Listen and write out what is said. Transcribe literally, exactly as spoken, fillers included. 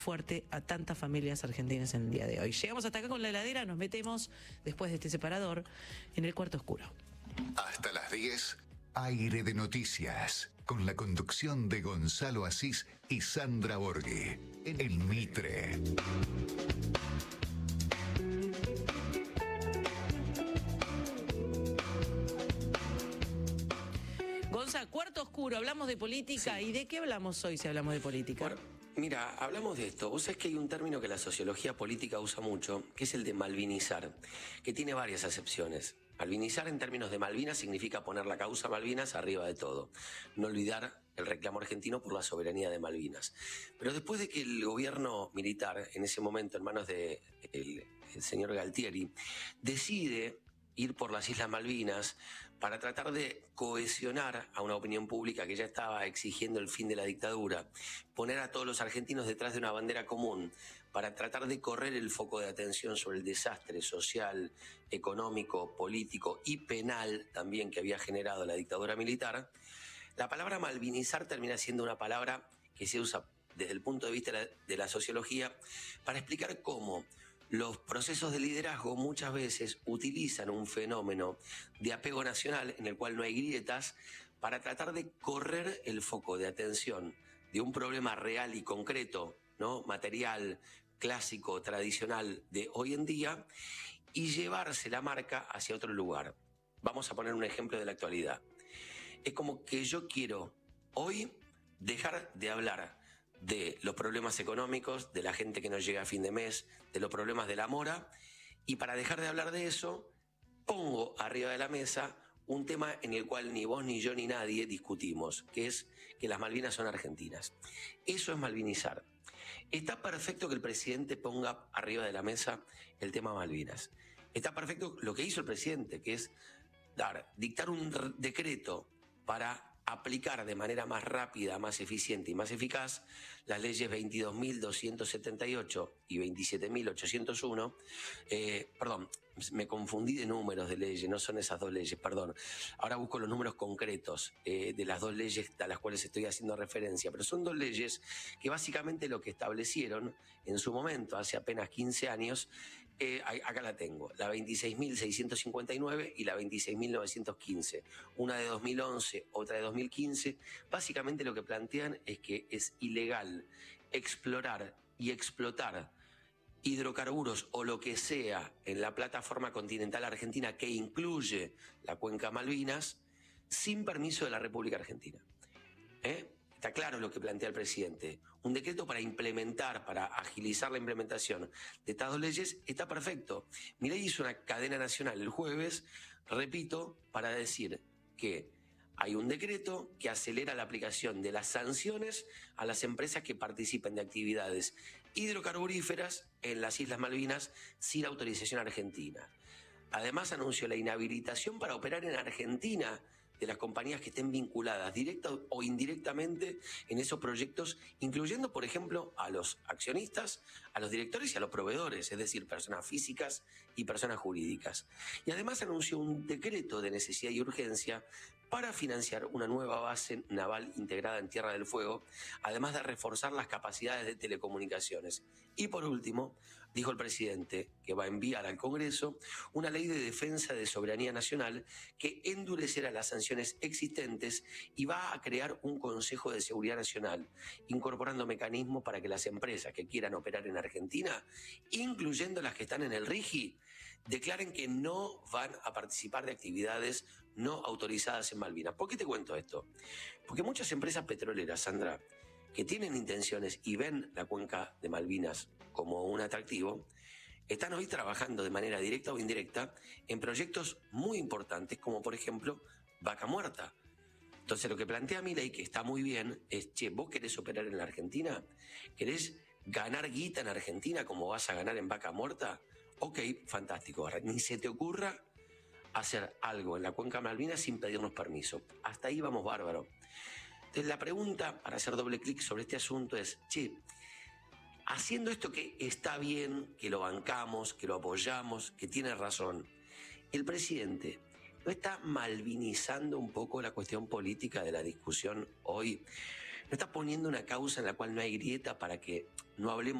fuerte a tantas familias argentinas en el día de hoy. Llegamos hasta acá con la heladera, nos metemos después de este separador en el cuarto oscuro. Hasta las diez, Aire de Noticias, con la conducción de Gonzalo Asís y Sandra Borghi, en el Mitre. Gonza, cuarto oscuro, hablamos de política. Sí. ¿Y de qué hablamos hoy si hablamos de política? Bueno, mira, hablamos de esto. Vos sabés que hay un término que la sociología política usa mucho, que es el de malvinizar, que tiene varias acepciones. Malvinizar en términos de Malvinas significa poner la causa Malvinas arriba de todo. No olvidar el reclamo argentino por la soberanía de Malvinas. Pero después de que el gobierno militar, en ese momento en manos del de el señor Galtieri, decide ir por las Islas Malvinas para tratar de cohesionar a una opinión pública que ya estaba exigiendo el fin de la dictadura, poner a todos los argentinos detrás de una bandera común para tratar de correr el foco de atención sobre el desastre social, económico, político y penal también que había generado la dictadura militar. La palabra malvinizar termina siendo una palabra que se usa desde el punto de vista de la sociología para explicar cómo los procesos de liderazgo muchas veces utilizan un fenómeno de apego nacional en el cual no hay grietas para tratar de correr el foco de atención de un problema real y concreto, ¿no? Material, clásico, tradicional de hoy en día y llevarse la marca hacia otro lugar. Vamos a poner un ejemplo de la actualidad. Es como que yo quiero hoy dejar de hablar de los problemas económicos, de la gente que no llega a fin de mes, de los problemas de la mora, y para dejar de hablar de eso, pongo arriba de la mesa un tema en el cual ni vos, ni yo, ni nadie discutimos, que es que las Malvinas son argentinas. Eso es malvinizar. Está perfecto que el presidente ponga arriba de la mesa el tema Malvinas. Está perfecto lo que hizo el presidente, que es dar, dictar un decreto para aplicar de manera más rápida, más eficiente y más eficaz las leyes veintidós mil doscientos setenta y ocho y veintisiete mil ochocientos uno. Eh, perdón, me confundí de números de leyes, no son esas dos leyes, perdón. Ahora busco los números concretos eh, de las dos leyes a las cuales estoy haciendo referencia, pero son dos leyes que básicamente lo que establecieron en su momento, hace apenas quince años, eh, acá la tengo, la veintiséis mil seiscientos cincuenta y nueve y la veintiséis mil novecientos quince, una de dos mil once, otra de dos mil quince. Básicamente lo que plantean es que es ilegal explorar y explotar hidrocarburos o lo que sea en la plataforma continental argentina que incluye la cuenca Malvinas sin permiso de la República Argentina. ¿Eh? Está claro lo que plantea el presidente. Un decreto para implementar, para agilizar la implementación de estas dos leyes está perfecto. Milei hizo una cadena nacional el jueves, repito, para decir que hay un decreto que acelera la aplicación de las sanciones a las empresas que participen de actividades hidrocarburíferas en las Islas Malvinas sin autorización argentina. Además, anunció la inhabilitación para operar en Argentina de las compañías que estén vinculadas directa o indirectamente en esos proyectos, incluyendo, por ejemplo, a los accionistas, a los directores y a los proveedores, es decir, personas físicas y personas jurídicas. Y además anunció un decreto de necesidad y urgencia para financiar una nueva base naval integrada en Tierra del Fuego, además de reforzar las capacidades de telecomunicaciones. Y por último, dijo el presidente que va a enviar al Congreso una ley de defensa de soberanía nacional que endurecerá las sanciones existentes y va a crear un Consejo de Seguridad Nacional, incorporando mecanismos para que las empresas que quieran operar en Argentina, incluyendo las que están en el RIGI, declaren que no van a participar de actividades no autorizadas en Malvinas. ¿Por qué te cuento esto? Porque muchas empresas petroleras, Sandra, que tienen intenciones y ven la cuenca de Malvinas como un atractivo, están hoy trabajando de manera directa o indirecta en proyectos muy importantes, como por ejemplo Vaca Muerta. Entonces lo que plantea Milei, que está muy bien, es, che, ¿vos querés operar en la Argentina? ¿Querés ganar guita en Argentina como vas a ganar en Vaca Muerta? Ok, fantástico. Ni se te ocurra hacer algo en la cuenca Malvinas sin pedirnos permiso. Hasta ahí vamos bárbaro. Entonces la pregunta para hacer doble clic sobre este asunto es, che, haciendo esto que está bien, que lo bancamos, que lo apoyamos, que tiene razón, el presidente ¿no está malvinizando un poco la cuestión política de la discusión hoy? no está poniendo una causa en la cual no hay grieta para que no hablemos